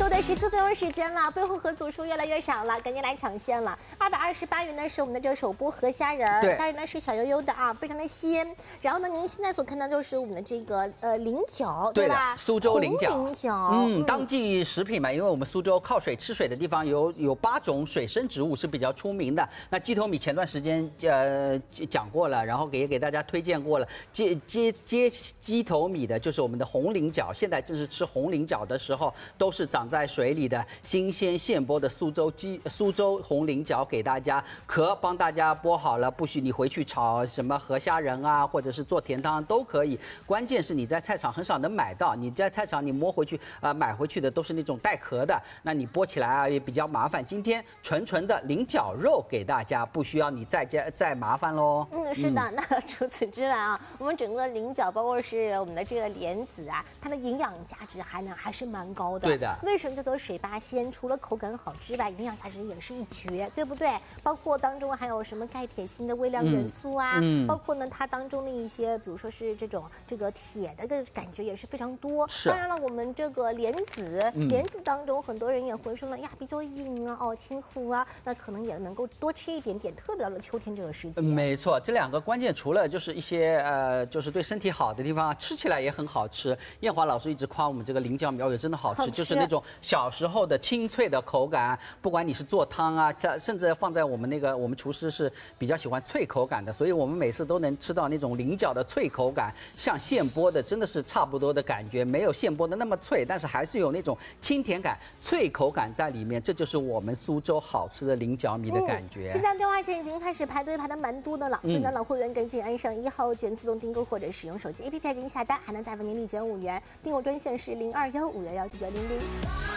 的14分钟时间了，备货盒组数越来越少了，赶紧来抢先了。228元呢是我们的这个手剥河虾仁儿，虾仁呢是小悠悠的啊，非常的鲜。然后呢，您现在所看到就是我们的这个菱角，对吧？ 苏州菱角。 红菱角， 当季食品嘛，因为我们苏州靠水吃水的地方有8种水生植物是比较出名的。那鸡头米前段时间讲过了，然后也给大家推荐过了。接鸡头米的就是我们的红菱角，现在正是吃红菱角的时候，都是长在水里的新鲜现剥的苏州红菱角，给大家壳帮大家剥好了，不许你回去炒什么河虾仁啊，或者是做甜汤都可以。关键是你在菜场很少能买到，你在菜场你摸回去买回去的都是那种带壳的，那你剥起来啊也比较麻烦。今天纯的菱角肉给大家，不需要你再麻烦喽。 是的。那除此之外啊，我们整个菱角包括是我们的这个莲子啊，它的营养价值含量还是蛮高的。 对的。 为什么叫做水八鲜？除了口感好之外，营养价值也是一绝，对不对？包括当中还有什么钙、铁、锌的微量元素啊，包括呢它当中的一些，比如说是这个铁的个感觉也是非常多。当然了，我们这个莲子当中很多人也会说了呀，比较硬啊，清糊啊，那可能也能够多吃一点点，特别到了秋天这个时节。 没错，这两个关键除了就是一些就是对身体好的地方，吃起来也很好吃。艳华老师一直夸我们这个菱角苗也真的好吃，就是那种小时候的清脆的口感，不管你是做汤啊，甚至放在我们厨师是比较喜欢脆口感的，所以我们每次都能吃到那种菱角的脆口感，像现剥的真的是差不多的感觉，没有现剥的那么脆，但是还是有那种清甜感、脆口感在里面，这就是我们苏州好吃的菱角米的感觉。 现在电话线已经开始排队排的蛮多的了，所以呢老会员赶紧按上1号键自动订购或者使用手机 APP 进行下单，还能再为您立减5元。订购专线是0215119900。